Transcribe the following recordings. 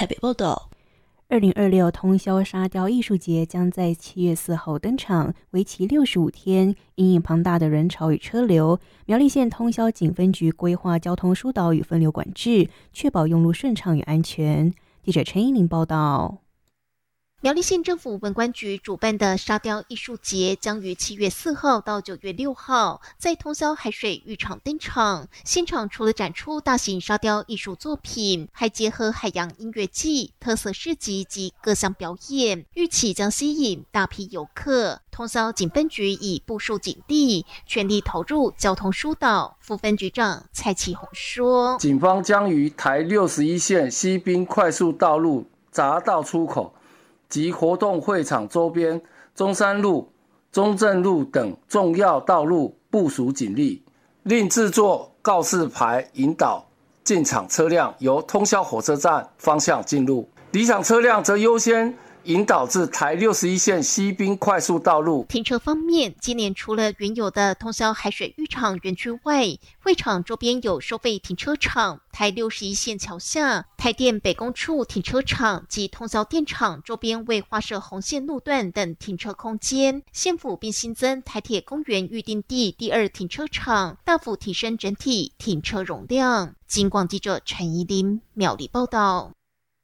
台北报道。 2026通霄沙雕艺术节将在7月4号登场，为期65天。因应庞大的人潮与车流，苗栗县通霄警分局规划交通疏导与分流管制，确保用路顺畅与安全。记者陈依玲报道。 苗栗县政府文管局主办的沙雕艺术节将于7月4号到9月6号在通霄海水浴场登场。现场除了展出大型沙雕艺术作品，还结合海洋音乐季、特色市集及各项表演，预期将吸引大批游客。通霄警分局已部署警力，全力投入交通疏导。副分局长蔡启宏说： 警方将于台61线西滨快速道路匝道出口及活动会场周边、中山路、中正路等重要道路部署警力，另制作告示牌引导进场车辆由通霄火车站方向进入，离场车辆则优先引导至台61线西滨快速道路。 停车方面，今年除了原有的通霄海水浴场园区外，会场周边有收费停车场、台61线桥下、台电北工处停车场及通霄电厂周边未划设红线路段等停车空间。县府并新增台铁公园预定地第2停车场，大幅提升整体停车容量。警广记者陈怡琳苗栗报道。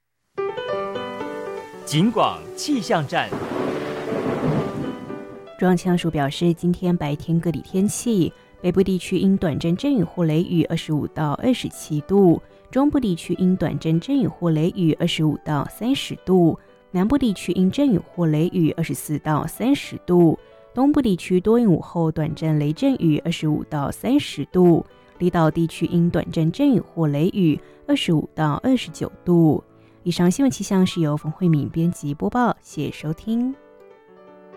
警广气象站。 中央气象署表示，今天白天各地天气，北部地区因短阵阵雨或雷雨25到27度，中部地区因短阵阵雨或雷雨25到30度，南部地区因阵雨或雷雨24到30度，东部地区多云午后短阵雷阵雨25到30度，离岛地区因短阵阵雨或雷雨25到29度。以上新闻气象是由冯慧敏编辑播报，谢谢收听。